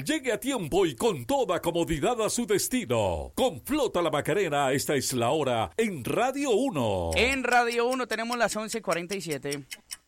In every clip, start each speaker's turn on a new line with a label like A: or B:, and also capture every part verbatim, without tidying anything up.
A: llegue a tiempo y con toda comodidad a su destino. Con Flota La Macarena, esta es la hora en Radio uno.
B: En Radio uno tenemos las once cuarenta y siete.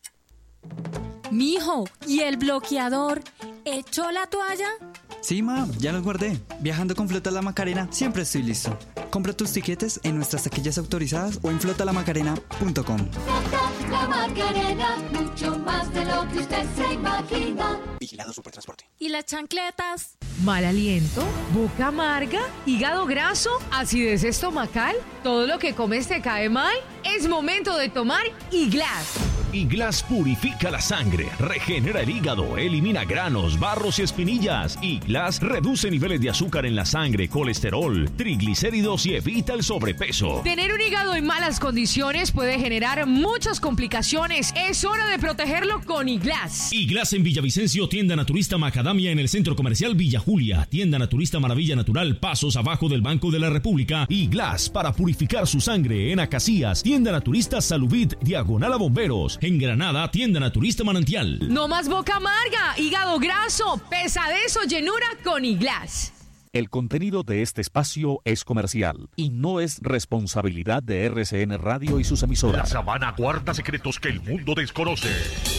C: Mijo, ¿y el bloqueador? ¿Echó la toalla?
D: Sí, ma, ya los guardé. Viajando con Flota La Macarena, siempre estoy listo. Compra tus tiquetes en nuestras taquillas autorizadas o en flota la macarena punto com.
E: Flota La Macarena, mucho más de lo que usted se imagina.
F: Vigilado Supertransporte.
C: ¿Y las chancletas?
G: Mal aliento, boca amarga, hígado graso, acidez estomacal, todo lo que comes te cae mal. Es momento de tomar Iglas.
H: Iglas purifica la sangre, regenera el hígado, elimina granos, barros y espinillas. Iglas reduce niveles de azúcar en la sangre, colesterol, triglicéridos y evita el sobrepeso.
G: Tener un hígado en malas condiciones puede generar muchas complicaciones. Es hora de protegerlo con Iglas.
H: Iglas en Villavicencio, tienda naturista Macadamia en el Centro Comercial Villa Julia, tienda naturista Maravilla Natural, pasos abajo del Banco de la República. Iglas para purificar su sangre en Acacías, tienda naturista Salubit, diagonal a Bomberos. En Granada, tienda naturista Manantial.
G: No más boca amarga, hígado graso, pesadez o llenura con Iglas.
I: El contenido de este espacio es comercial y no es responsabilidad de R C N Radio y sus emisoras.
J: La sabana guarda secretos que el mundo desconoce.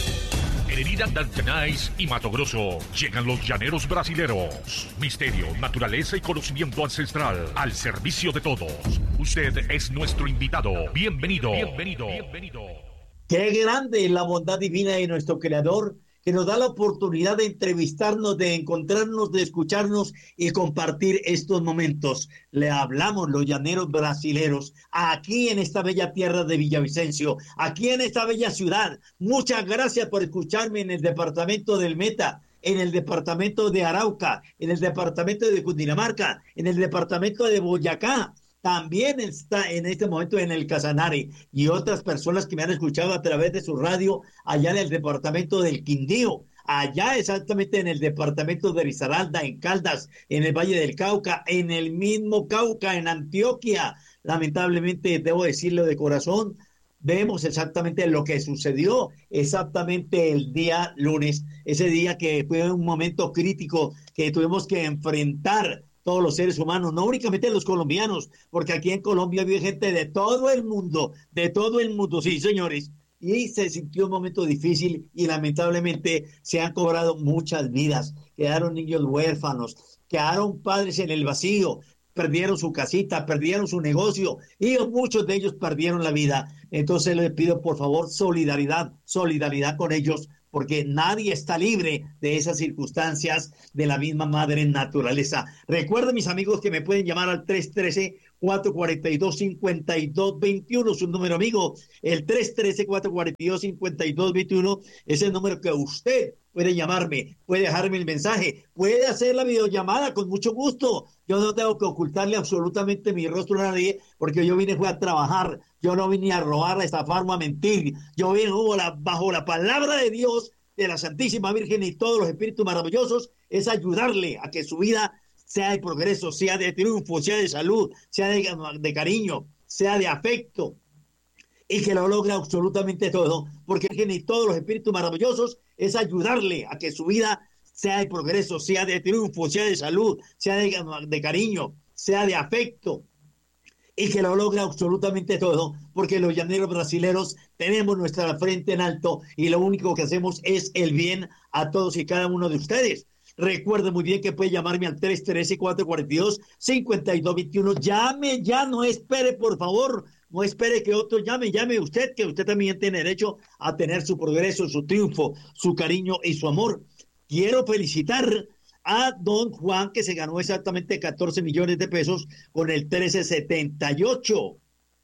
J: En Herida Dantanais y Mato Grosso llegan los llaneros brasileros. Misterio, naturaleza y conocimiento ancestral al servicio de todos. Usted es nuestro invitado. Bienvenido. Bienvenido. Bienvenido.
K: Qué grande es la bondad divina de nuestro Creador, que nos da la oportunidad de entrevistarnos, de encontrarnos, de escucharnos y compartir estos momentos. Le hablamos los llaneros brasileros, aquí en esta bella tierra de Villavicencio, aquí en esta bella ciudad. Muchas gracias por escucharme en el departamento del Meta, en el departamento de Arauca, en el departamento de Cundinamarca, en el departamento de Boyacá. También está en este momento en el Casanare y otras personas que me han escuchado a través de su radio allá en el departamento del Quindío, allá exactamente en el departamento de Risaralda, en Caldas, en el Valle del Cauca, en el mismo Cauca, en Antioquia. Lamentablemente, debo decirlo de corazón, vemos exactamente lo que sucedió exactamente el día lunes, ese día que fue un momento crítico que tuvimos que enfrentar todos los seres humanos, no únicamente los colombianos, porque aquí en Colombia vive gente de todo el mundo, de todo el mundo, sí, señores, y se sintió un momento difícil y lamentablemente se han cobrado muchas vidas, quedaron niños huérfanos, quedaron padres en el vacío, perdieron su casita, perdieron su negocio y muchos de ellos perdieron la vida. Entonces les pido por favor solidaridad, solidaridad con ellos, porque nadie está libre de esas circunstancias de la misma madre naturaleza. Recuerden, mis amigos, que me pueden llamar al tres uno tres, cuatro cuatro dos, cinco dos dos uno, su número amigo, el tres uno tres, cuatro cuatro dos, cinco dos dos uno, es el número que usted puede llamarme, puede dejarme el mensaje, puede hacer la videollamada con mucho gusto. Yo no tengo que ocultarle absolutamente mi rostro a nadie, porque yo vine fue a trabajar, yo no vine a robar, a estafar o a mentir, yo vine bajo la, bajo la palabra de Dios, de la Santísima Virgen y todos los espíritus maravillosos, es ayudarle a que su vida sea de progreso, sea de triunfo, sea de salud, sea de, de cariño, sea de afecto, y que lo logra absolutamente todo, porque y todos los espíritus maravillosos es ayudarle a que su vida sea de progreso, sea de triunfo, sea de salud, sea de, de cariño, sea de afecto, y que lo logra absolutamente todo, porque los llaneros brasileros tenemos nuestra frente en alto y lo único que hacemos es el bien a todos y cada uno de ustedes. Recuerde muy bien que puede llamarme al tres uno tres, cuatro cuatro dos, cinco dos dos uno. Llame ya, no espere, por favor. No espere que otro llame, llame usted, que usted también tiene derecho a tener su progreso, su triunfo, su cariño y su amor. Quiero felicitar a don Juan, que se ganó exactamente catorce millones de pesos con el trece setenta y ocho.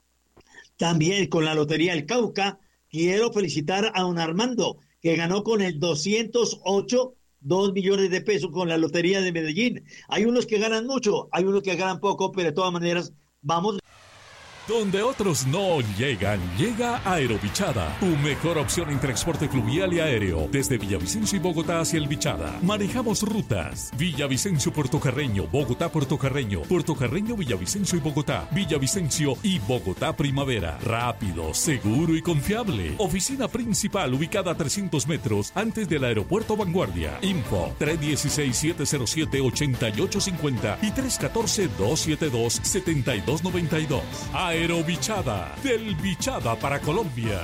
K: También con la Lotería del Cauca, quiero felicitar a don Armando, que ganó con el doscientos ocho, dos millones de pesos con la Lotería de Medellín. Hay unos que ganan mucho, hay unos que ganan poco, pero de todas maneras, vamos.
A: Donde otros no llegan, llega Aerobichada, tu mejor opción en transporte fluvial y aéreo, desde Villavicencio y Bogotá hacia el Bichada. Manejamos rutas: Villavicencio, Puerto Carreño, Bogotá, Puerto Carreño, Puerto Carreño, Villavicencio y Bogotá, Villavicencio y Bogotá Primavera. Rápido, seguro y confiable. Oficina principal ubicada a trescientos metros antes del aeropuerto Vanguardia. Info tres uno seis, siete cero siete, ocho ocho cinco cero y tres uno cuatro, dos siete dos, siete dos nueve dos. Aerobichada, del Bichada para Colombia.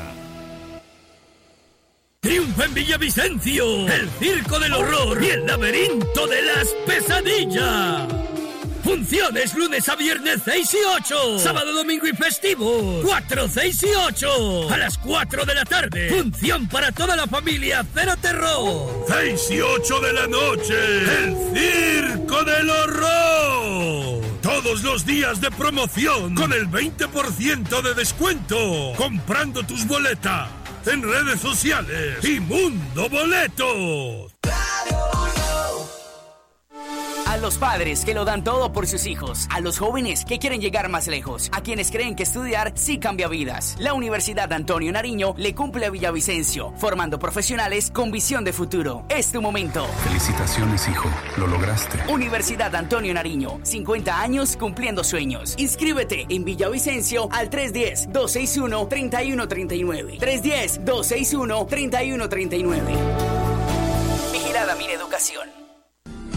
F: Triunfa en Villavicencio, el Circo del Horror y el Laberinto de las Pesadillas. Funciones lunes a viernes seis y ocho, sábado, domingo y festivos cuatro, seis y ocho. A las cuatro de la tarde, función para toda la familia Cero Terror. seis y ocho de la noche, el Circo del Horror. Todos los días de promoción con el veinte por ciento de descuento. Comprando tus boletas en redes sociales y Mundo Boletos.
B: A los padres que lo dan todo por sus hijos, a los jóvenes que quieren llegar más lejos, a quienes creen que estudiar sí cambia vidas. La Universidad Antonio Nariño le cumple a Villavicencio, formando profesionales con visión de futuro. Es tu momento.
L: Felicitaciones, hijo, lo lograste.
B: Universidad Antonio Nariño, cincuenta años cumpliendo sueños. Inscríbete en Villavicencio al tres uno cero, dos seis uno, tres uno tres nueve. tres uno cero, dos seis uno, tres uno tres nueve. Vigilada Mineducación.